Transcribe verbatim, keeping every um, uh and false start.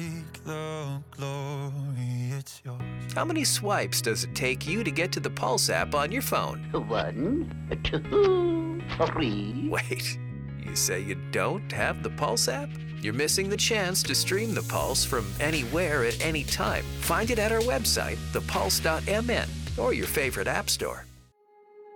take the glory, it's yours. How many swipes does it take you to get to the Pulse app on your phone? One, two, three. Wait, you say you don't have the Pulse app? You're missing the chance to stream the Pulse from anywhere at any time. Find it at our website, the pulse dot m n, or your favorite app store.